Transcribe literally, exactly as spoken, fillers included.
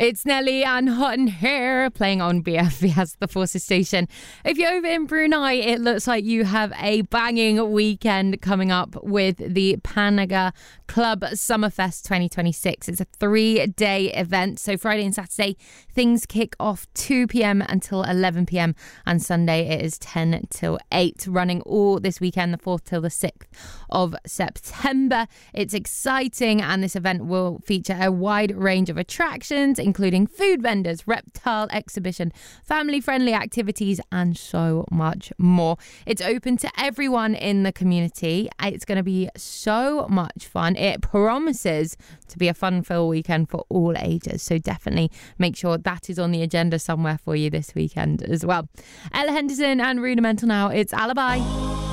It's Nelly and Hot in Here playing on B F B S, the Forces station. If you're over in Brunei, it looks like you have a banging weekend coming up with the Panaga Club Summerfest twenty twenty-six. It's a three-day event. So Friday and Saturday, things kick off two p.m. until eleven p.m. and Sunday it is ten till eight, running all this weekend, the fourth till the sixth of September. It's exciting, and this event will feature a wide range of attractions, including food vendors, reptile exhibition, family-friendly activities, and so much more. It's open to everyone in the community. It's going to be so much fun. It promises to be a fun-filled weekend for all ages, so definitely make sure that is on the agenda somewhere for you this weekend as well. Ella Henderson and Rudimental now. It's Alibi.